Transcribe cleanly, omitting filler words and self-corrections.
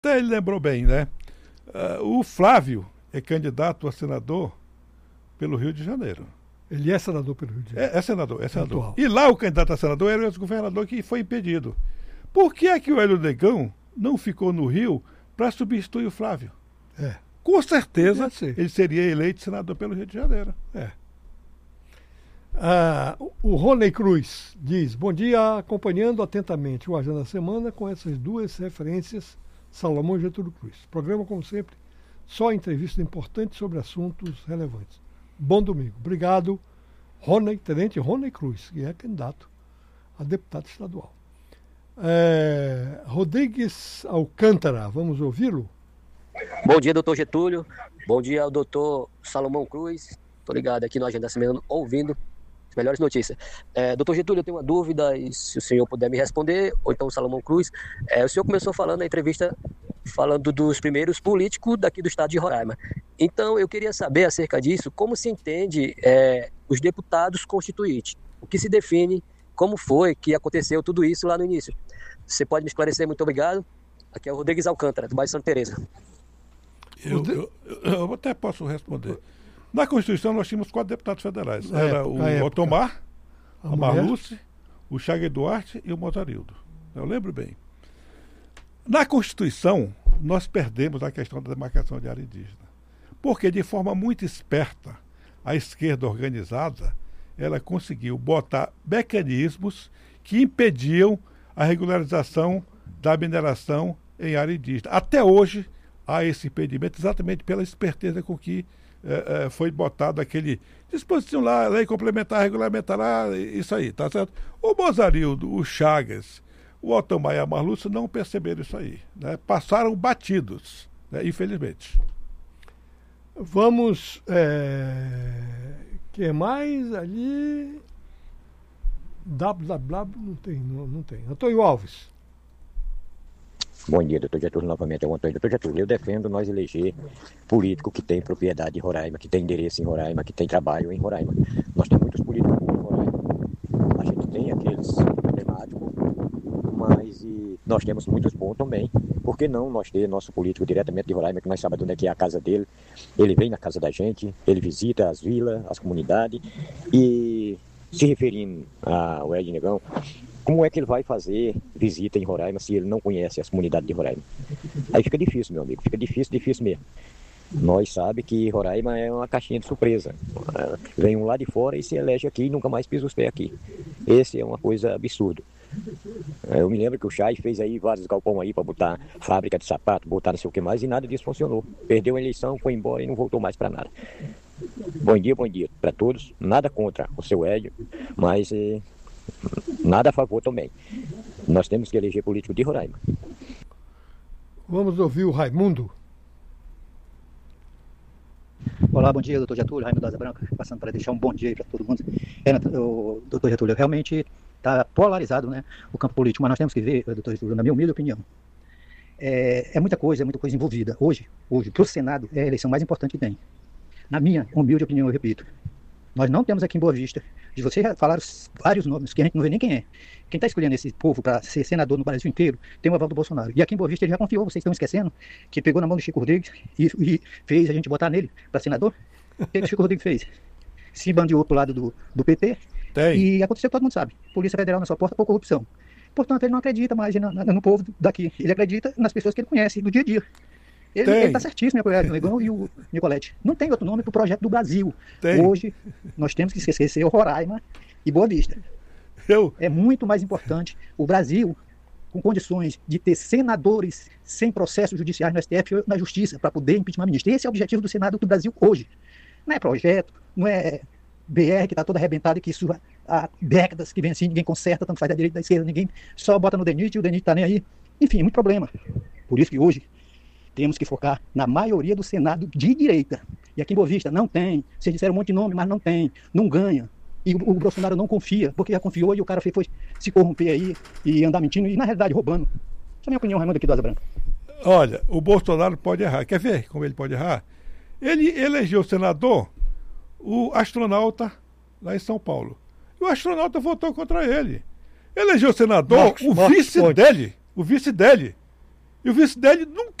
Até ele lembrou bem, né? O Flávio é candidato a senador pelo Rio de Janeiro. Ele é senador pelo Rio de Janeiro. É senador. Atual. E lá o candidato a senador era o ex-governador que foi impedido. Por que é que o Hélio Negão não ficou no Rio para substituir o Flávio? Com certeza ele seria eleito senador pelo Rio de Janeiro. O Rony Cruz diz: bom dia, acompanhando atentamente o Agenda da Semana com essas duas referências, Salomão e Getúlio Cruz. Programa, como sempre, só entrevista importante sobre assuntos relevantes. Bom domingo. Obrigado, Tenente Rony Cruz, que é candidato a deputado estadual. Rodrigues Alcântara, vamos ouvi-lo? Bom dia, doutor Getúlio. Bom dia ao doutor Salomão Cruz. Estou ligado aqui no Agenda da Semana, ouvindo as melhores notícias. Doutor Getúlio, eu tenho uma dúvida, e se o senhor puder me responder, ou então o Salomão Cruz. O senhor começou falando na entrevista, falando dos primeiros políticos daqui do estado de Roraima. Então, eu queria saber acerca disso, como se entende os deputados constituintes, o que se define, como foi que aconteceu tudo isso lá no início. Você pode me esclarecer? Muito obrigado. Aqui é o Rodrigues Alcântara, do bairro Santa Teresa. Eu até posso responder. Na Constituição nós tínhamos 4 deputados federais. Era o Otomar, a Marluce, o Chaga Duarte e o Mozarildo. Eu lembro bem. Na Constituição, nós perdemos a questão da demarcação de área indígena. Porque, de forma muito esperta, a esquerda organizada, ela conseguiu botar mecanismos que impediam a regularização da mineração em área indígena. Até hoje, há esse impedimento exatamente pela esperteza com que foi botado aquele disposição lá, lei complementar, regulamentar lá, isso aí, tá certo? O Mozarildo, o Chagas, o Otomar e a Marluce não perceberam isso aí, né? Passaram batidos, né? Infelizmente. Vamos, que mais ali? Não tem. Antônio Alves. Bom dia, doutor Getúlio, novamente é o Antônio. Doutor Getúlio, eu defendo nós eleger político que tem propriedade em Roraima, que tem endereço em Roraima, que tem trabalho em Roraima. Nós temos muitos políticos em Roraima. A gente tem aqueles problemáticos, mas nós temos muitos bons também. Por que não nós ter nosso político diretamente de Roraima, que nós sabemos onde é que é a casa dele? Ele vem na casa da gente, ele visita as vilas, as comunidades, e se referindo ao Hélio Negão, como é que ele vai fazer visita em Roraima se ele não conhece as comunidades de Roraima? Aí fica difícil, meu amigo, fica difícil mesmo. Nós sabemos que Roraima é uma caixinha de surpresa. Vem um lá de fora e se elege aqui e nunca mais pisa os pés aqui. Esse é uma coisa absurda. Eu me lembro que o Chay fez aí vários galpões aí para botar fábrica de sapato, botar não sei o que mais, e nada disso funcionou. Perdeu a eleição, foi embora e não voltou mais para nada. Bom dia para todos. Nada contra o seu Hélio, mas nada a favor também. Nós temos que eleger político de Roraima. Vamos ouvir o Raimundo. Olá, bom dia, doutor Getúlio, Raimundo Asa Branca, passando para deixar um bom dia aí para todo mundo. Doutor Getúlio, realmente está polarizado, né, o campo político, mas nós temos que ver, doutor Getúlio, na minha humilde opinião, é muita coisa envolvida. Hoje para o Senado, é a eleição mais importante que tem. Na minha humilde opinião, eu repito, nós não temos aqui em Boa Vista, de vocês já falaram vários nomes, que a gente não vê nem quem é. Quem está escolhendo esse povo para ser senador no Brasil inteiro tem o aval do Bolsonaro. E aqui em Boa Vista ele já confiou, vocês estão esquecendo, que pegou na mão do Chico Rodrigues e fez a gente botar nele para senador. O que o Chico Rodrigues fez? Se bandiou pro lado do PT. E aconteceu que todo mundo sabe. Polícia Federal na sua porta por corrupção. Portanto, ele não acredita mais no povo daqui. Ele acredita nas pessoas que ele conhece do dia a dia. Ele está certíssimo em apoiar o Negão e o Nicolete. Não tem outro nome para o projeto do Brasil. Hoje, nós temos que esquecer o Roraima e Boa Vista. É muito mais importante o Brasil com condições de ter senadores sem processos judiciais no STF ou na Justiça para poder impeachment ministro. Esse é o objetivo do Senado do Brasil hoje. Não é projeto, não é BR que está toda arrebentada e que isso há décadas que vem assim, ninguém conserta, tanto faz da direita da esquerda, ninguém só bota no DENIT e o DENIT está nem aí. Enfim, é muito problema. Por isso que hoje temos que focar na maioria do Senado de direita. E aqui em Boa Vista não tem. Vocês disseram um monte de nome, mas não tem. Não ganha. E o Bolsonaro não confia, porque já confiou e o cara foi se corromper aí e andar mentindo e, na realidade, roubando. Essa é a minha opinião, Raimundo, aqui do Asa Branca. Olha, o Bolsonaro pode errar. Quer ver como ele pode errar? Ele elegeu senador o astronauta lá em São Paulo. E o astronauta votou contra ele. Elegeu senador o vice dele. E o vice dele nunca